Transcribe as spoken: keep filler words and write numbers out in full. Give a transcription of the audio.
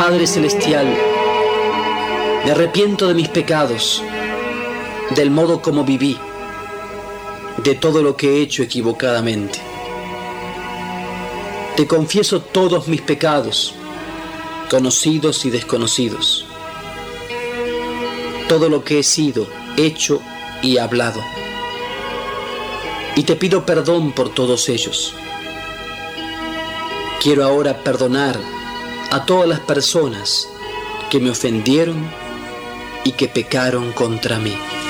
Padre Celestial, me arrepiento de mis pecados, del modo como viví, de todo lo que he hecho equivocadamente. Te confieso todos mis pecados, conocidos y desconocidos, todo lo que he sido, hecho y hablado. Y te pido perdón por todos ellos. Quiero ahora perdonar a todas las personas que me ofendieron y que pecaron contra mí.